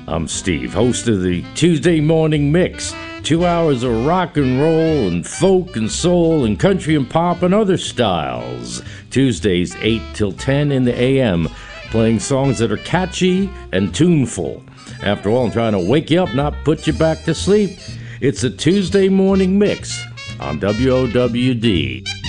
I'm Steve, host of the Tuesday Morning Mix. 2 hours of rock and roll and folk and soul and country and pop and other styles. Tuesdays 8 till 10 in the AM, playing songs that are catchy and tuneful. After all, I'm trying to wake you up, not put you back to sleep. It's a Tuesday Morning Mix on WOWD.